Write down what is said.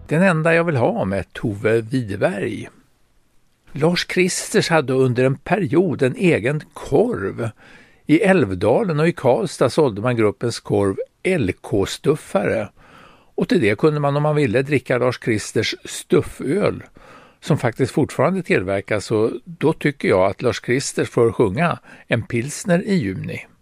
Den enda jag vill ha med Tove Widerberg. Lars Kristers hade under en period en egen korv. I Älvdalen och i Karlstad sålde man gruppens korv LK-stuffare. Och till det kunde man om man ville dricka Lars Kristers stufföl som faktiskt fortfarande tillverkas, och då tycker jag att Lars Kristers får sjunga en pilsner i juni.